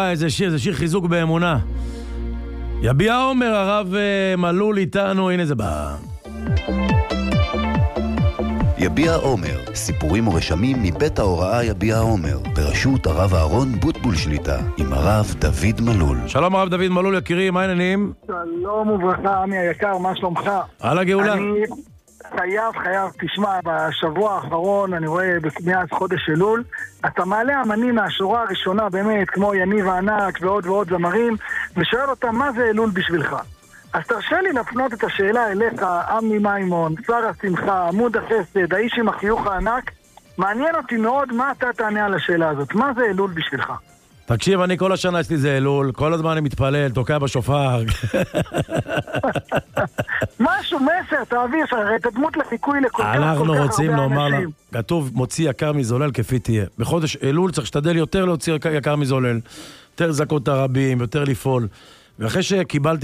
איזה שיר, זה שיר חיזוק באמונה. יביע עומר, הרב מלול איתנו, הנה זה בא. יביע עומר, סיפורים ורשמים מבית ההוראה יביע עומר, בראשות הרב אהרון בוטבול שליטה, עם הרב דוד מלול. שלום הרב דוד מלול, יקירי, מה העניינים? שלום וברכה, עמי היקר, מה שלומך? על הגאולה. אני חייב, תשמע, בשבוע האחרון, אני רואה מאז חודש אלול, אתה מעלה אמנים מהשורה הראשונה, באמת, כמו יניב הענק ועוד ועוד זמרים, ושואל אותם, מה זה אלול בשבילך? אז תרשה לי להפנות את השאלה אליך, עמי מימון, שר השמחה, עמוד החסד, האיש עם החיוך הענק. מעניין אותי מאוד מה אתה תענה על השאלה הזאת. מה זה אלול בשבילך? תקשיב, אני כל השנה אצלי זה אלול, כל הזמן אני מתפלל, תוקע בשופר. משהו, מסר, תעביר, את הדמות לחיקוי לכל כך הרבה אנשים. אנחנו רוצים לומר לה, כתוב, מוציא יקר מזולל כפי תהיה. בחודש אלול צריך שתדל יותר להוציא יקר מזולל, יותר זכות הרבים, יותר לפעול. ואחרי שקיבלתי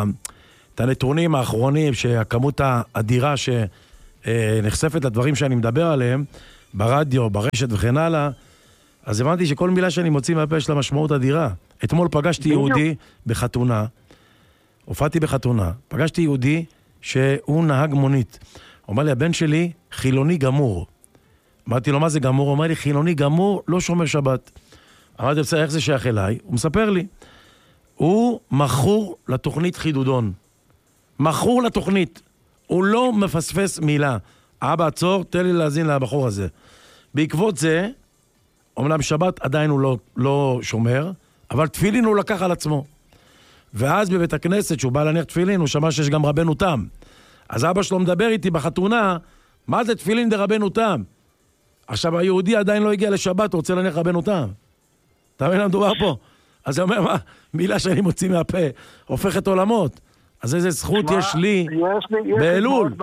את הנתונים האחרונים, שהכמות האדירה שנחשפת לדברים שאני מדבר עליהם, ברדיו, ברשת וכן הלאה, אז הבנתי שכל מילה שאני מוציא מהפה יש לה משמעות אדירה. אתמול פגשתי יהודי בחתונה, הופעתי בחתונה, פגשתי יהודי שהוא נהג מונית. הוא אומר לי, הבן שלי חילוני גמור. אמרתי לו, מה זה גמור? הוא אומר לי, חילוני גמור, לא שומר שבת. אמרתי, בסדר, איך זה שייך אליי? הוא מספר לי. הוא מכור לתוכנית חידודון. מכור לתוכנית. הוא לא מפספס מילה. אבא, עצור, תן לי להזין לבחור הזה. בעקבות זה, אומנם שבת עדיין הוא לא שומר, אבל תפילין הוא לקח על עצמו. ואז בבית הכנסת, שהוא בא להניח תפילין, הוא שמע שיש גם רבנו תם. אז אבא שלו מדבר איתי בחתונה, מה זה תפילין דרבנו תם? עכשיו, היהודי עדיין לא הגיע לשבת, הוא רוצה להניח רבנו תם. אתה מבין מה מדובר פה? אז הוא אומר, מה? מילה שאני מוציא מהפה, הופכת עולמות. אז איזה זכות יש לי באלול.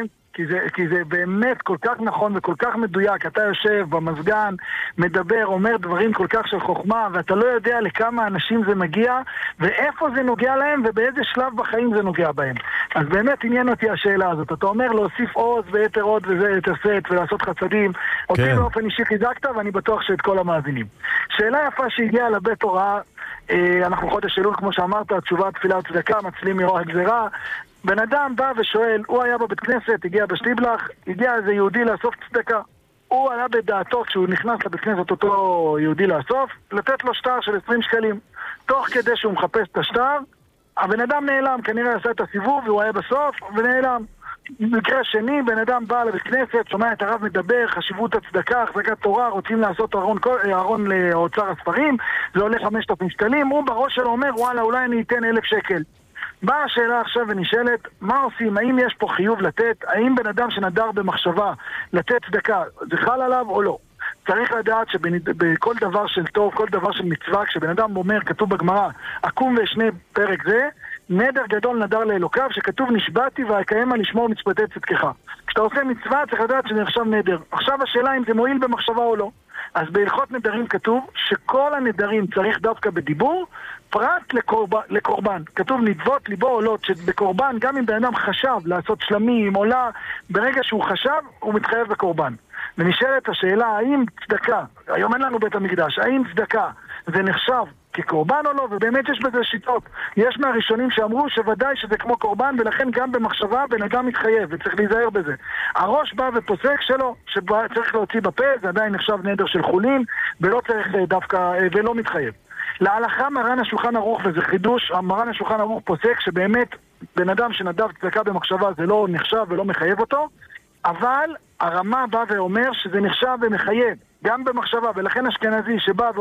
כי זה באמת כל כך נכון וכל כך מדויק. אתה יושב במסגן, מדבר, אומר דברים כל כך של חוכמה, ואתה לא יודע לכמה אנשים זה מגיע, ואיפה זה נוגע להם, ובאיזה שלב בחיים זה נוגע בהם. אז באמת עניין אותי השאלה הזאת. אתה אומר להוסיף עוז ויתר עוד וזה יתר סט, ולעשות חסדים. אותי באופן אישי חיזקת, ואני בטוח שאת כל המאזינים. שאלה יפה שהגיעה לבית הוראה, אנחנו חודש אלול, כמו שאמרת, תשובה, תפילה וצדקה, מצלים מרוע הגזרה. בן אדם בא ושואל, הוא היה בבית כנסת, הגיע בשטיבלח, הגיע איזה יהודי לאסוף צדקה. הוא עלה בדעתו, כשהוא נכנס לבית כנסת אותו יהודי לאסוף, לתת לו שטר של 20 שקלים. תוך כדי שהוא מחפש את השטר, הבן אדם נעלם, כנראה עשה את הסיבוב, והוא היה בסוף, ונעלם. מקרה שני, בן אדם בא לבית כנסת, שומע את הרב מדבר, חשיבות הצדקה, החזקת תורה, רוצים לעשות ארון לאוצר הספרים, זה עולה 5,000 שקלים, הוא בראש שלו אומר, וואלה, אולי אני אתן 1,000 שקל. באה השאלה עכשיו ונשאלת, מה עושים? האם יש פה חיוב לתת? האם בן אדם שנדר במחשבה לתת צדקה, זה חל עליו או לא? צריך לדעת שבכל דבר של טוב, כל דבר של מצווה, כשבן אדם אומר, כתוב בגמרא, עקום ושני פרק זה, נדר גדול נדר לאלוקיו, שכתוב נשבעתי ויקיימה לשמור מצוותי צדקך. כשאתה עושה מצווה צריך לדעת שזה נחשב נדר. עכשיו השאלה אם זה מועיל במחשבה או לא. אז בהלכות נדרים כתוב שכל הנדרים צריך דווקא בדיבור, פרט לקורבן. כתוב נדבות ליבו עולות, שבקורבן גם אם בן אדם חשב לעשות שלמים, עולה, ברגע שהוא חשב הוא מתחייב בקורבן. ונשאלת השאלה האם צדקה, היום אין לנו בית המקדש, האם צדקה זה נחשב כקורבן או לא, ובאמת יש בזה שיטות. יש מהראשונים שאמרו שוודאי שזה כמו קורבן, ולכן גם במחשבה בן אדם מתחייב, וצריך להיזהר בזה. הראש בא ופוסק שלו, שצריך להוציא בפה, זה עדיין נחשב נדר של חולין, ולא צריך דווקא, ולא מתחייב. להלכה מרן השולחן ערוך, וזה חידוש, מרן השולחן ערוך פוסק שבאמת בן אדם שנדר צדקה במחשבה זה לא נחשב ולא מחייב אותו, אבל הרמה בא ואומר שזה נחשב ומחייב. גם במחשבה, ולכן אשכנזי שבא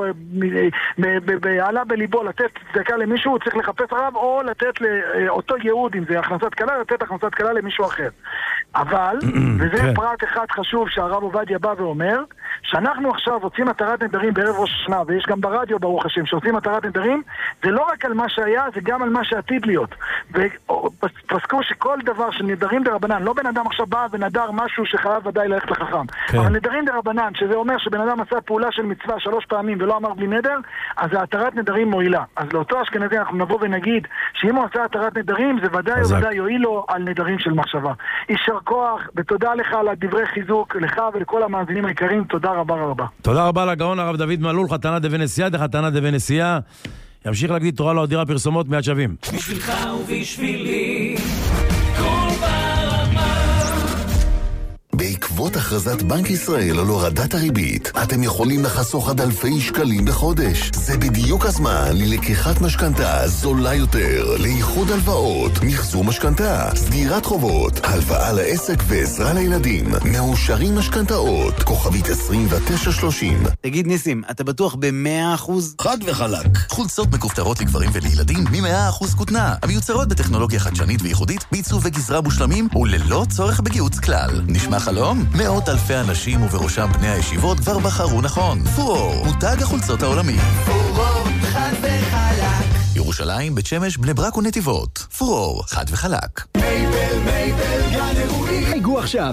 ועלה בליבו לתת צדקה למישהו, הוא צריך לחפש רב או לתת לאותו יהוד, אם זה הכנסת קלה, לתת הכנסת קלה למישהו אחר. אבל, וזה פרט אחד חשוב שהרב עובדיה בא ואומר, שאנחנו עכשיו עושים התרת נדרים בערב ראש השנה, ויש גם ברדיו ברוך השם שעושים התרת נדרים, זה לא רק על מה שהיה, זה גם על מה שעתיד להיות. ופסקו שכל דבר של נדרים דרבנן, לא בן אדם עכשיו בא ונדר משהו שחייב ודאי ללכת לחכם, אבל נדרים דרבנן, שזה אומר שבן אדם עשה פעולה של מצווה 3 פעמים ולא אמר בלי נדר, אז ההתרת נדרים מועילה. אז לאותו אשכנזי אנחנו נבוא ונגיד שאם הוא עשה התרת נדרים, זה ודאי וודאי יועיל לו על נדרים של מחשבה. יישר כוח, ותודה לך על הדברי חיזוק, לך ולכל המאזינים היקרים, תודה רבה רבה. תודה רבה לגאון הרב דוד מלול, חתנה דבנסיעה, חתנה דבנסיעה. ימשיך להגיד תורה להודיע פרסומות, מיד שווים. בשבילך ובשבילי כל ברמה. בעקבות הכרזת בנק ישראל על הורדת הריבית, אתם יכולים לחסוך עד אלפי שקלים בחודש. זה בדיוק הזמן ללקיחת משכנתה זולה יותר, לאיחוד הלוואות, מחזור משכנתה, סגירת חובות, הלוואה לעסק ועזרה לילדים. מאושרים משכנתאות, כוכבית 2930. תגיד ניסים, אתה בטוח ב100%? חד וחלק. חולצות מכופתרות לגברים ולילדים מ100% כותנה, המיוצרות בטכנולוגיה חדשנית וייחודית, בעיצוב וגזרה מושלמים וללא צורך בגיוץ כלל. נשמע חלום? מאות אלפי אנשים ובראשם בני הישיבות כבר בחרו נכון. פורור, מותג החולצות העולמי. פורור, חד וחלק. ירושלים, בית שמש, בני ברק ונתיבות. פורור, חד וחלק. מייבל גן אירועים. חייגו עכשיו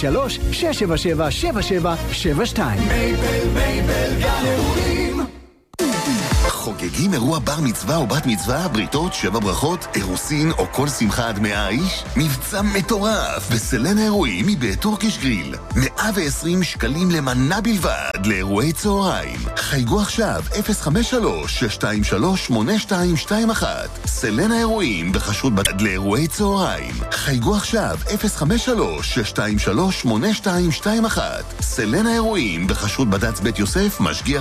03-677-7772. מייבל גן אירועים. חוגגים אירוע בר מצווה או בת מצווה, בריתות, 7 ברכות, אירוסין או כל שמחה עד 100 איש? מבצע מטורף בסלן האירועים מבית טורקיש גריל. 120 שקלים למנה בלבד לאירועי צהריים. חייגו עכשיו 053-623-8221. סלן האירועים בחשוד בד לאירועי צהריים. חייגו עכשיו 053-623-8221. סלן האירועים בחשוד בד"ץ בית יוסף, משגיח